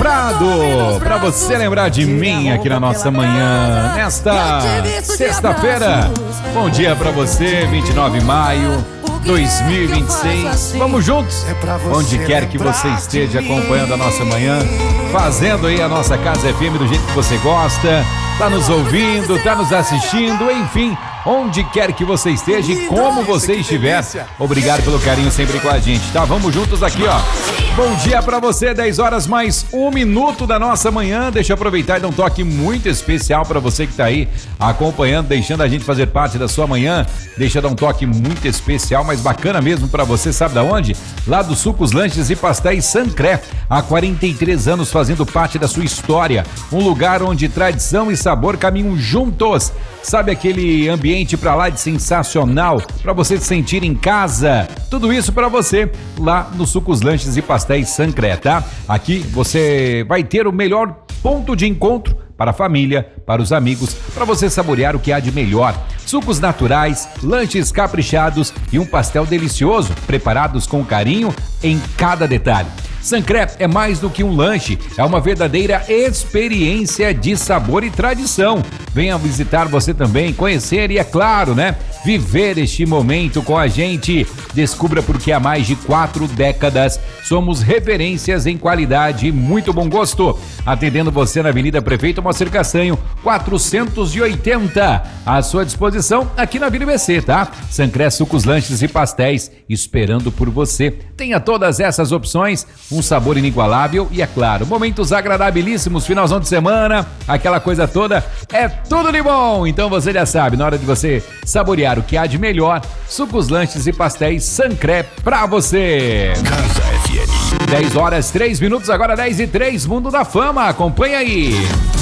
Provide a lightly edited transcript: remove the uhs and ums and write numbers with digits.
lembrado, pra você lembrar de mim aqui na nossa manhã, nesta sexta-feira. Bom dia pra você, 29 de maio 2026. Vamos juntos, onde quer que você esteja acompanhando a nossa manhã, fazendo aí a nossa Casa FM do jeito que você gosta, tá nos ouvindo, tá nos assistindo, enfim, onde quer que você esteja e como você estiver. Obrigado pelo carinho sempre com a gente, tá? Vamos juntos aqui, ó. Bom dia pra você, 10 horas mais 1 minuto da nossa manhã. Deixa eu aproveitar e dar um toque muito especial pra você que tá aí acompanhando, deixando a gente fazer parte da sua manhã. Deixa eu dar um toque muito especial, mas bacana mesmo pra você, sabe da onde? Lá do Sucos, Lanches e Pastéis Sancré. Há 43 anos fazendo parte da sua história. Um lugar onde tradição e sabor caminham juntos. Sabe aquele ambiente pra lá de sensacional, pra você se sentir em casa? Tudo isso pra você lá no Sucos, Lanches e Pastéis Sancré, tá? Aqui você vai ter o melhor ponto de encontro para a família, para os amigos, para você saborear o que há de melhor. Sucos naturais, lanches caprichados e um pastel delicioso, preparados com carinho em cada detalhe. Sancré é mais do que um lanche, é uma verdadeira experiência de sabor e tradição. Venha visitar você também, conhecer e, é claro, né, viver este momento com a gente. Descubra porque há mais de 4 décadas somos referências em qualidade e muito bom gosto. Atendendo você na Avenida Prefeito Moacir Castanho, 480. À sua disposição aqui na Vila IBC, tá? Sancré Sucos, Lanches e Pastéis, esperando por você. Tenha todas essas opções, um sabor inigualável e, é claro, momentos agradabilíssimos, finalzão de semana, aquela coisa toda, é tudo de bom. Então você já sabe, na hora de você saborear o que há de melhor, Sucos, Lanches e Pastéis Sancré pra você. Casa FM. 10 horas 3 minutos, agora 10 e 3, Mundo da Fama, acompanha aí.